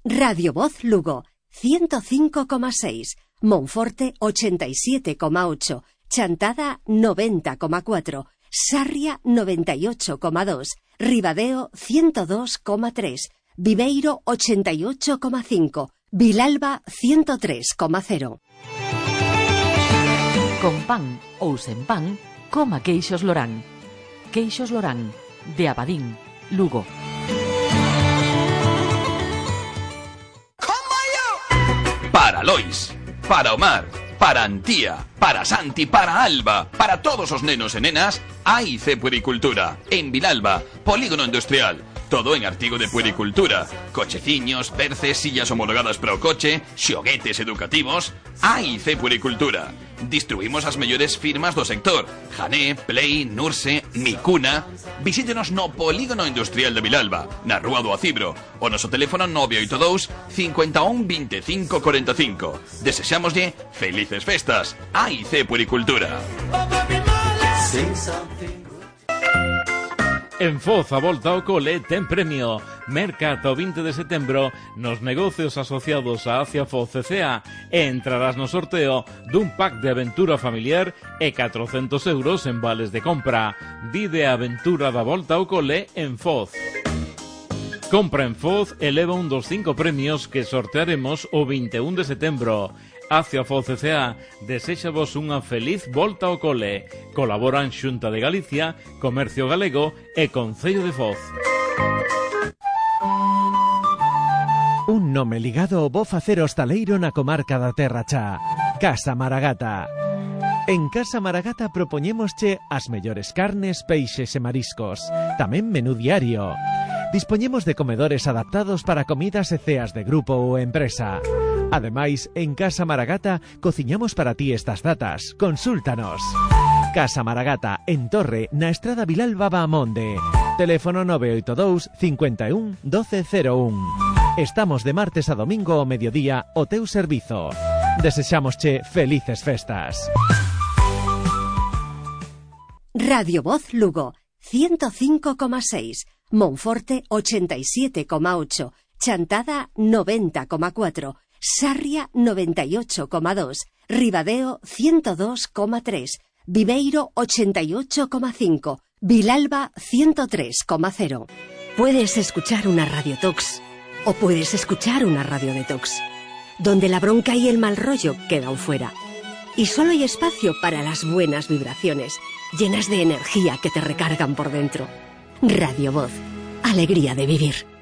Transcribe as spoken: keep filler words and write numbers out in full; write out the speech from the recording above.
Radio Voz Lugo, ciento cinco coma seis, Monforte ochenta y siete coma ocho, Chantada noventa coma cuatro, Sarria noventa y ocho coma dos, Ribadeo ciento dos coma tres, Viveiro ochenta y ocho coma cinco, Vilalba ciento tres coma cero. Con pan ou sen pan, coma Queixos Lorán. Queixos Lorán, de Abadín, Lugo. Para Lois, para Omar, para Antía, para Santi, para Alba, para todos os nenos e nenas, A I C Puericultura, en Vilalba, Polígono Industrial. Todo en artigo de puericultura. Cocheciños, berces, sillas homologadas para o coche, xoguetes educativos. A I C Puericultura. Distribuimos as mellores firmas do sector: Jané, Play, Nurse, Micuna. Visítenos no Polígono Industrial de Vilalba, na Rúa do Acibro, o noso teléfono nove oito dous, cinco un, veinticinco cuarenta y cinco. Desexámoslle felices festas. A I C Puericultura. En Foz, a volta ao cole ten premio. Merca ata o vinte de setembro nos negocios asociados a Acia Foz C C A e entrarás no sorteo dun pack de aventura familiar e catrocentos euros en vales de compra. Vive a aventura da volta ao cole en Foz. Compra en Foz e leva un dos cinco premios que sortearemos o vinte e un de setembro. Acia Foz C C A deséxavos unha feliz volta ao cole. Colaboran Xunta de Galicia, Comercio Galego e Concello de Foz. Un nome ligado ao bo facer hostaleiro na comarca da Terra Cha. Casa Maragata. En Casa Maragata propoñémosche as mellores carnes, peixes e mariscos. Tamén menú diario. Dispoñemos de comedores adaptados para comidas e ceas de grupo ou empresa. Ademais, en Casa Maragata cociñamos para ti estas datas. Consúltanos. Casa Maragata, en Torre, na Estrada Vilalba Baamonde. Teléfono nove oito dous, cinco un, doce cero un. Estamos de martes a domingo ao mediodía o teu servizo. Desexámosche felices festas. Radio Voz Lugo, ciento cinco coma seis, Monforte ochenta y siete coma ocho, Chantada noventa coma cuatro, Sarria noventa y ocho coma dos, Ribadeo ciento dos coma tres, Viveiro ochenta y ocho coma cinco, Vilalba ciento tres coma cero. Puedes escuchar una radiotox o puedes escuchar una radiodetox, donde la bronca y el mal rollo quedan fuera. Y solo hay espacio para las buenas vibraciones, llenas de energía que te recargan por dentro. Radio Voz, alegría de vivir.